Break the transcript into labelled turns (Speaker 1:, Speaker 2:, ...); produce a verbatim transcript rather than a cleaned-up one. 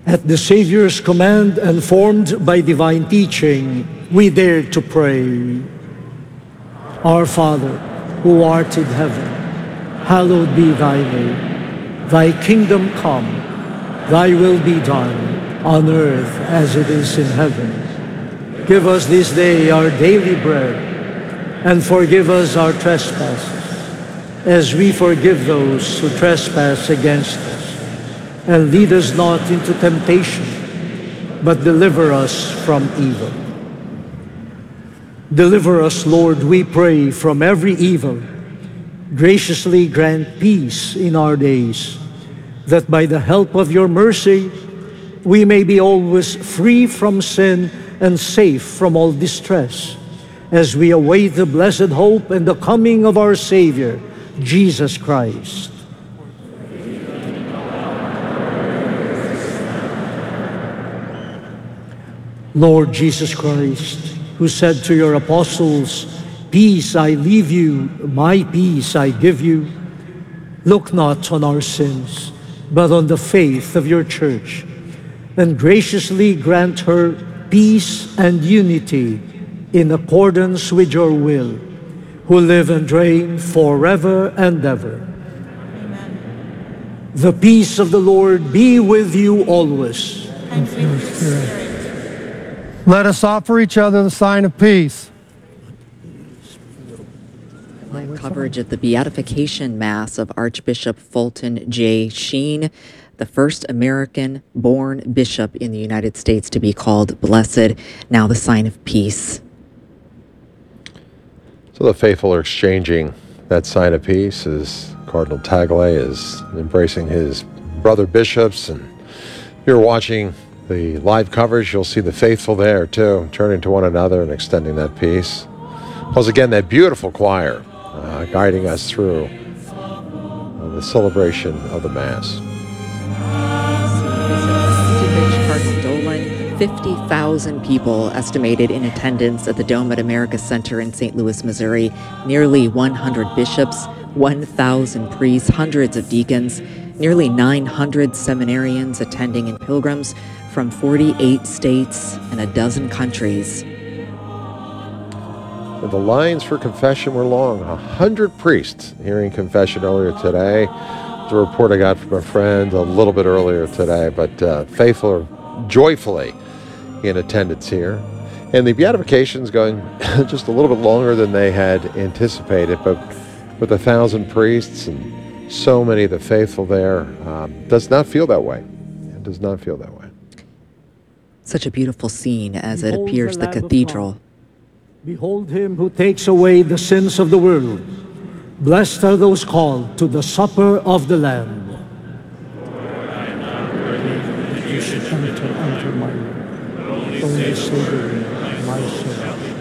Speaker 1: At the Savior's command and formed by divine teaching, we dare to pray. Our Father, who art in heaven, hallowed be thy name. Thy kingdom come, thy will be done, on earth as it is in heaven. Give us this day our daily bread, and forgive us our trespasses, as we forgive those who trespass against us. And lead us not into temptation, but deliver us from evil. Deliver us, Lord, we pray, from every evil. Graciously grant peace in our days, that by the help of your mercy, we may be always free from sin and safe from all distress, as we await the blessed hope and the coming of our Savior, Jesus Christ. Lord Jesus Christ, who said to your apostles, "Peace I leave you, my peace I give you," look not on our sins, but on the faith of your church, and graciously grant her peace and unity in accordance with your will, who live and reign forever and ever. Amen. The peace of the Lord be with you always.
Speaker 2: And with your spirit. Let us offer each other the sign of peace.
Speaker 3: Live coverage of the Beatification Mass of Archbishop Fulton J. Sheen, the first American-born bishop in the United States to be called blessed, now the sign of peace.
Speaker 4: So the faithful are exchanging that sign of peace as Cardinal Tagle is embracing his brother bishops. And if you're watching the live coverage, you'll see the faithful there too, turning to one another and extending that peace. Plus again, that beautiful choir uh, guiding us through uh, the celebration of the Mass.
Speaker 3: Cardinal Dolan, fifty thousand people estimated in attendance at the Dome at America Center in Saint Louis, Missouri. Nearly one hundred bishops, one thousand priests, hundreds of deacons, nearly nine hundred seminarians attending and pilgrims from forty-eight states and a dozen countries.
Speaker 4: And the lines for confession were long. A hundred priests hearing confession earlier today. The report I got from a friend a little bit earlier today, but uh, faithful are joyfully in attendance here. And the beatification's going just a little bit longer than they had anticipated, but with a thousand priests and so many of the faithful there, um, does not feel that way. It does not feel that way.
Speaker 3: Such a beautiful scene as it appears the cathedral.
Speaker 1: Behold him who takes away the sins of the world. Blessed are those called to the supper of the Lamb.
Speaker 5: Lord, I am not worthy that you should enter
Speaker 1: under my roof. Only say the word, my soul